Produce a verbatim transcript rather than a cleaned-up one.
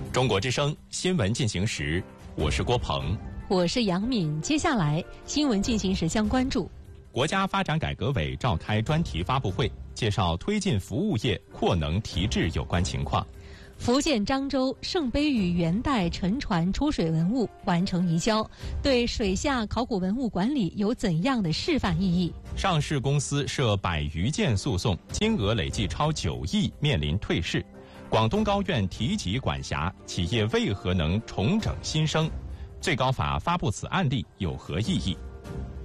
中国之声新闻进行时，我是郭鹏， 我是杨敏。接下来新闻进行时将关注： 国家发展改革委召开专题发布会，介绍推进服务业扩能提质有关情况。 福建漳州圣杯屿元代沉船出水文物完成移交，对水下考古文物管理有怎样的示范意义？ 上市公司涉百余件诉讼，金额累计超九亿，面临退市。广东高院提及管辖，企业为何能重整新生？最高法发布此案例有何意义？